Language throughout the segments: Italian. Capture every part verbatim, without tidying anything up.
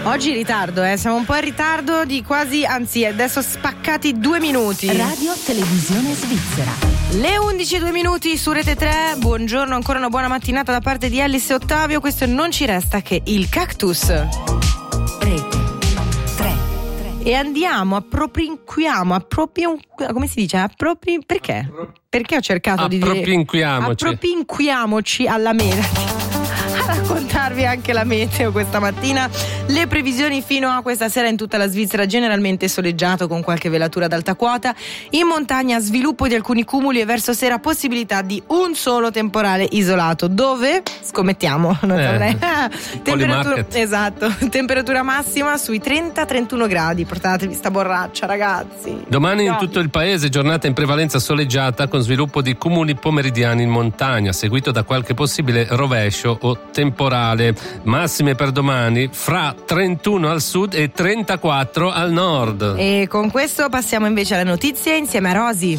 Oggi in ritardo, eh? Siamo un po' in ritardo di quasi, anzi adesso spaccati due minuti. Radio Televisione Svizzera. Le undici e due minuti su Rete tre. Buongiorno, ancora una buona mattinata da parte di Alice e Ottavio. Questo non ci resta che il Cactus. Rete tre. E andiamo, appropinquiamo, appropin, come si dice? Appropin, perché? Perché ho cercato di dire Appropinquiamoci. Appropinquiamoci alla mela. A raccontarvi anche la meteo questa mattina. Le previsioni fino a questa sera in tutta la Svizzera: generalmente soleggiato con qualche velatura ad alta quota, in montagna sviluppo di alcuni cumuli e verso sera possibilità di un solo temporale isolato. Dove? Scommettiamo, non Eh, temperatura, esatto, temperatura massima sui trenta trentuno gradi. Portatevi sta borraccia, ragazzi. Domani in No. tutto il paese giornata in prevalenza soleggiata con sviluppo di cumuli pomeridiani in montagna, seguito da qualche possibile rovescio o temporale. Massime per domani fra trentuno al sud e trentaquattro al nord. E con questo passiamo invece alle notizie insieme a Rosy.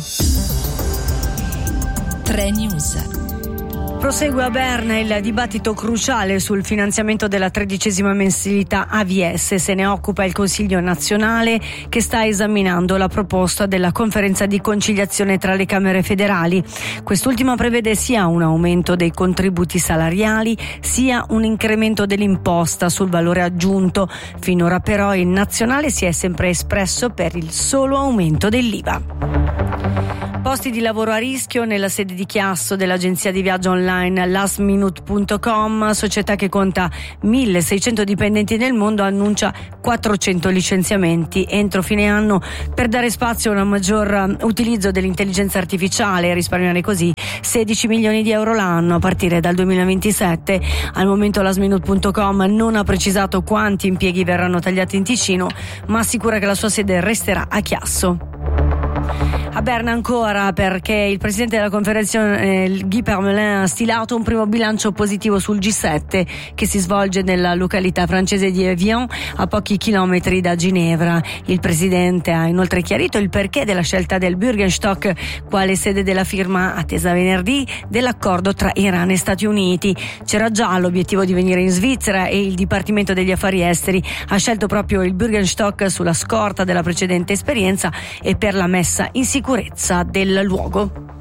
tre News. Prosegue a Berna il dibattito cruciale sul finanziamento della tredicesima mensilità A V S. Se ne occupa il Consiglio nazionale, che sta esaminando la proposta della conferenza di conciliazione tra le Camere federali. Quest'ultima prevede sia un aumento dei contributi salariali sia un incremento dell'imposta sul valore aggiunto. Finora però il nazionale si è sempre espresso per il solo aumento dell'I V A. Posti di lavoro a rischio nella sede di Chiasso dell'agenzia di viaggio online last minute punto com, società che conta milleseicento dipendenti nel mondo, annuncia quattrocento licenziamenti entro fine anno per dare spazio a un maggior utilizzo dell'intelligenza artificiale e risparmiare così sedici milioni di euro l'anno a partire dal duemilaventisette. Al momento last minute punto com non ha precisato quanti impieghi verranno tagliati in Ticino, ma assicura che la sua sede resterà a Chiasso. A Berna ancora, perché il presidente della conferenza eh, Guy Parmelin ha stilato un primo bilancio positivo sul G sette che si svolge nella località francese di Evian, a pochi chilometri da Ginevra. Il presidente ha inoltre chiarito il perché della scelta del Bürgenstock quale sede della firma attesa venerdì dell'accordo tra Iran e Stati Uniti. C'era già l'obiettivo di venire in Svizzera e il Dipartimento degli Affari Esteri ha scelto proprio il Bürgenstock sulla scorta della precedente esperienza e per la messa in sicurezza del luogo.